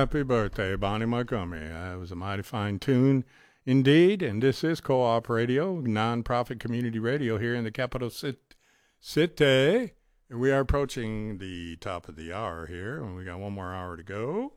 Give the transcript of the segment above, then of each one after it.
happy birthday, Bonnie Montgomery. That was a mighty fine tune indeed. And this is Co-op Radio, non-profit community radio here in the capital city. And we are approaching the top of the hour here, and we got one more hour to go.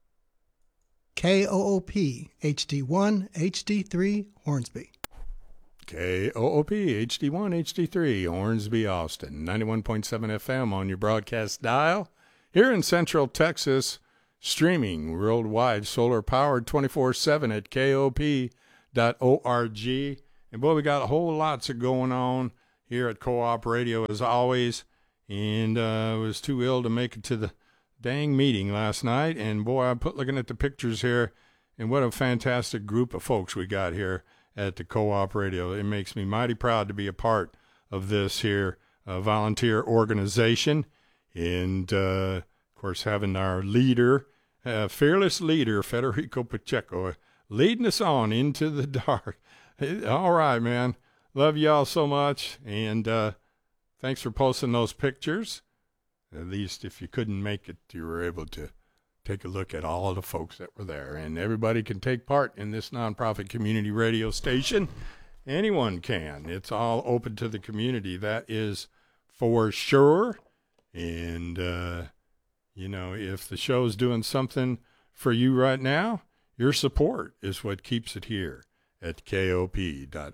KOOP HD1, HD3, Hornsby. KOOP HD1, HD3, Hornsby, Austin. 91.7 FM on your broadcast dial. Here in Central Texas, streaming worldwide, solar-powered 24/7 at KOP.org. And, boy, we got a whole lots of going on here at Co-op Radio, as always. And I was too ill to make it to the dang meeting last night. And, boy, I'm looking at the pictures here, and what a fantastic group of folks we got here at the Co-op Radio. It makes me mighty proud to be a part of this here volunteer organization. And, of course, having our leader, fearless leader, Federico Pacheco, leading us on into the dark. All right, man. Love y'all so much. And thanks for posting those pictures. At least if you couldn't make it, you were able to take a look at all of the folks that were there. And everybody can take part in this nonprofit community radio station. Anyone can. It's all open to the community. That is for sure. And, you know, if the show's doing something for you right now, your support is what keeps it here at KOP.org.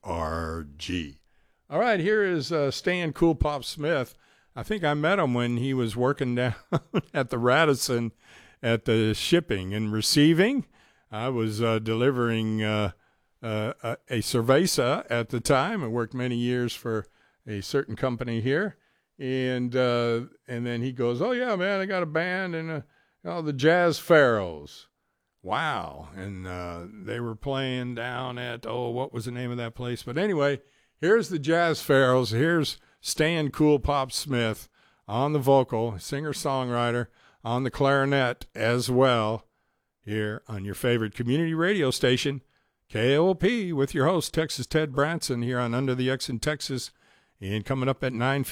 All right, here is Stan Cool Pop Smith. I think I met him when he was working down at the Radisson at the shipping and receiving. I was delivering a cerveza at the time. I worked many years for a certain company here. And then he goes, oh, yeah, man, I got a band and the Jazz Pharaohs. Wow. And they were playing down at, what was the name of that place? But anyway, here's the Jazz Pharaohs. Here's Stan Cool Pop Smith on the vocal, singer-songwriter, on the clarinet as well, here on your favorite community radio station, KOP, with your host, Texas Ted Branson, here on Under the X in Texas. And coming up at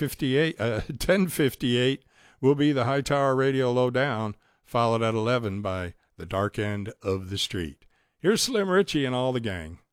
10:58 will be the High Tower Radio Lowdown, followed at 11 by the Dark End of the Street. Here's Slim Richie and all the gang.